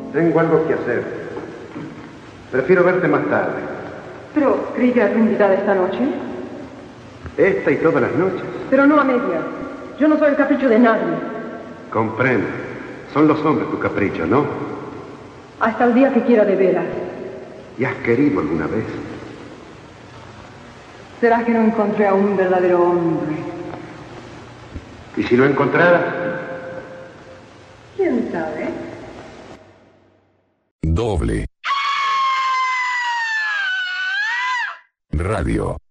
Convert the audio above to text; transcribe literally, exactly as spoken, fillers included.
Tengo algo que hacer. Prefiero verte más tarde. Pero, creí que era tu invitada esta noche. Esta y todas las noches. Pero no a medias. Yo no soy el capricho de nadie. Comprendo. Son los hombres tu capricho, ¿no? Hasta el día que quiera de veras. ¿Y has querido alguna vez? ¿Será que no encontré a un verdadero hombre? ¿Y si lo encontraras? ¿Quién sabe? Doble Radio.